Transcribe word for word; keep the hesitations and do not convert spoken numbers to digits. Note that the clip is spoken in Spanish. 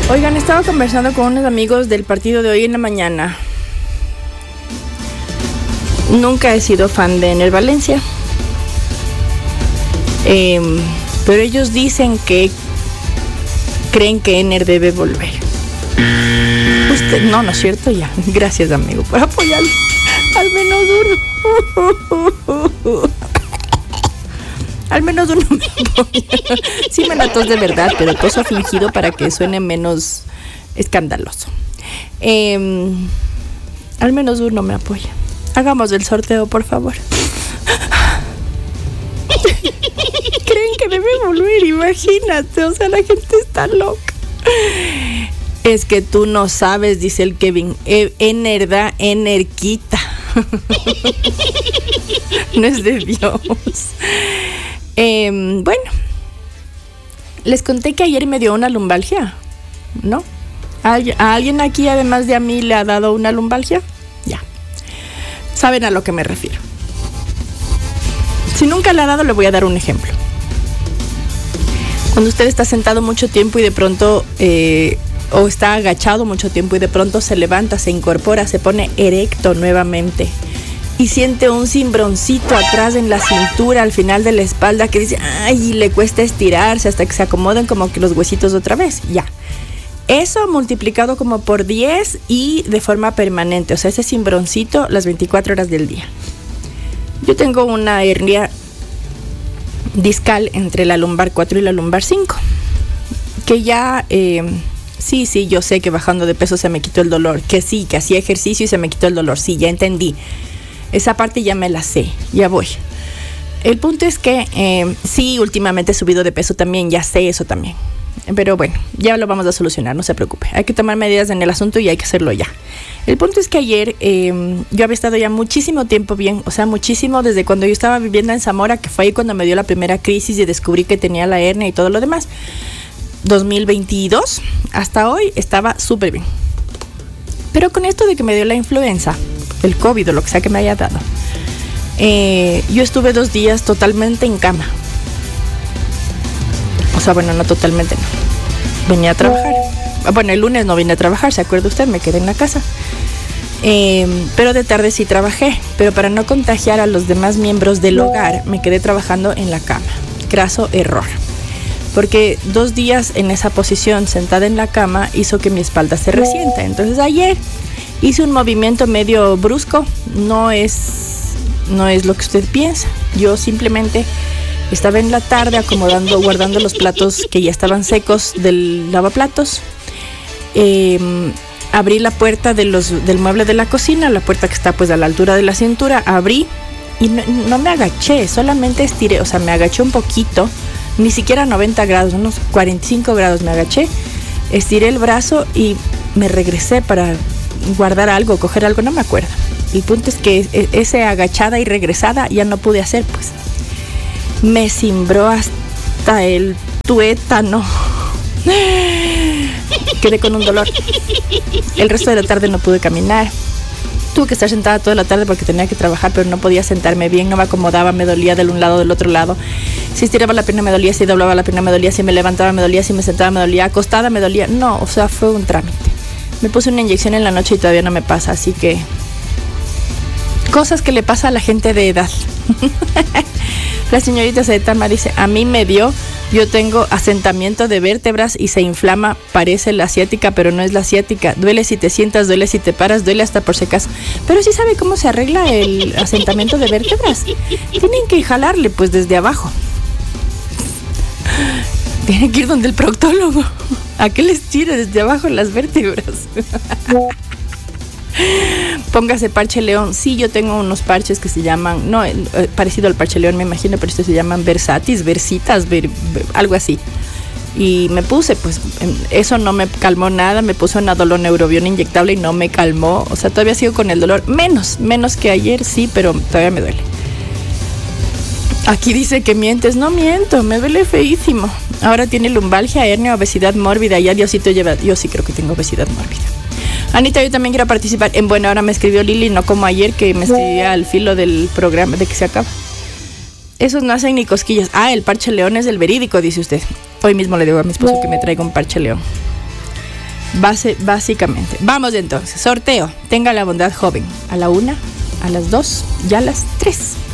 Oigan, estaba conversando con unos amigos del partido de hoy en la mañana. Nunca he sido fan de Ener Valencia. Eh, pero ellos dicen que creen que Ener debe volver. Usted, no, no es cierto, ya. Gracias, amigo, por apoyar al menos uno. Al menos uno me apoya. Sí me la tos de verdad, pero toso fingido para que suene menos escandaloso. Eh, al menos uno me apoya. Hagamos el sorteo, por favor. Creen que debe volver, imagínate. O sea, la gente está loca. Es que tú no sabes, dice el Kevin. E- Ener da, Ener quita. No es de Dios. Eh, bueno, les conté que ayer me dio una lumbalgia, ¿no? ¿A, a alguien aquí, además de a mí, le ha dado una lumbalgia? Ya. Saben a lo que me refiero. Si nunca le ha dado, le voy a dar un ejemplo. Cuando usted está sentado mucho tiempo y de pronto, eh, o está agachado mucho tiempo y de pronto se levanta, se incorpora, se pone erecto nuevamente y siente un cimbroncito atrás en la cintura, al final de la espalda, que dice, ay, y le cuesta estirarse hasta que se acomoden como que los huesitos otra vez, ya. Eso multiplicado como por diez y de forma permanente, o sea, ese cimbroncito las veinticuatro horas del día. Yo tengo una hernia discal entre la lumbar cuatro y la lumbar cinco, que ya, eh, sí, sí, yo sé que bajando de peso se me quitó el dolor, que sí, que hacía ejercicio y se me quitó el dolor, sí, ya entendí. Esa parte ya me la sé, ya voy. El punto es que eh, sí, últimamente he subido de peso también, ya sé eso también. Pero bueno, ya lo vamos a solucionar, no se preocupe. Hay que tomar medidas en el asunto y hay que hacerlo ya. El punto es que ayer eh, yo había estado ya muchísimo tiempo bien, o sea, muchísimo desde cuando yo estaba viviendo en Zamora, que fue ahí cuando me dio la primera crisis y descubrí que tenía la hernia y todo lo demás. dos mil veintidós, hasta hoy estaba súper bien. Pero con esto de que me dio la influenza, el COVID o lo que sea que me haya dado, eh, yo estuve dos días totalmente en cama. O sea, bueno, no totalmente, no. Venía a trabajar. Bueno, el lunes no vine a trabajar, ¿se acuerda usted? Me quedé en la casa. Eh, pero de tarde sí trabajé. Pero para no contagiar a los demás miembros del hogar, me quedé trabajando en la cama. Graso error. Porque dos días en esa posición, sentada en la cama, hizo que mi espalda se resienta. Entonces ayer hice un movimiento medio brusco. No es, no es lo que usted piensa. Yo simplemente estaba en la tarde acomodando, guardando los platos que ya estaban secos del lavaplatos. Eh, abrí la puerta de los, del mueble de la cocina, la puerta que está pues a la altura de la cintura. Abrí y no, no me agaché, solamente estiré, o sea, me agaché un poquito. Ni siquiera noventa grados, unos cuarenta y cinco grados me agaché, estiré el brazo y me regresé para guardar algo, coger algo, no me acuerdo. El punto es que esa agachada y regresada ya no pude hacer, pues. Me cimbró hasta el tuétano. Quedé con un dolor. El resto de la tarde no pude caminar. Tuve que estar sentada toda la tarde porque tenía que trabajar, pero no podía sentarme bien, no me acomodaba, me dolía del un lado, del otro lado. Si estiraba la pierna me dolía, si doblaba la pierna me dolía, si me levantaba me dolía, si me sentaba me dolía, acostada me dolía. No, o sea, fue un trámite. Me puse una inyección en la noche y todavía no me pasa, así que... cosas que le pasa a la gente de edad. La señorita Zetama dice, a mí me dio, yo tengo asentamiento de vértebras y se inflama, parece la asiática, pero no es la asiática. Duele si te sientas, duele si te paras, duele hasta por si acaso. Pero sí sabe cómo se arregla el asentamiento de vértebras. Tienen que jalarle pues desde abajo. Tienen que ir donde el proctólogo a que les tire desde abajo las vértebras. Póngase parche león. Sí, yo tengo unos parches que se llaman, no, eh, parecido al parche león me imagino, pero estos se llaman versatis, versitas, ver, ver, algo así. Y me puse, pues, eso no me calmó nada, me puse una doloneurobión inyectable y no me calmó. O sea, todavía sigo con el dolor, menos, menos que ayer, sí, pero todavía me duele. Aquí dice que mientes, no miento, me duele feísimo. Ahora tiene lumbalgia, hernia, obesidad mórbida, ya Diosito lleva, yo sí creo que tengo obesidad mórbida. Anita, yo también quiero participar en Buena Hora. Me escribió Lili, no como ayer que me escribía al filo del programa de que se acaba. Esos no hacen ni cosquillas. Ah, el parche león es el verídico, dice usted. Hoy mismo le digo a mi esposo que me traiga un parche león. Base, básicamente. Vamos entonces, sorteo. Tenga la bondad, joven. A la una, a las dos y a las tres.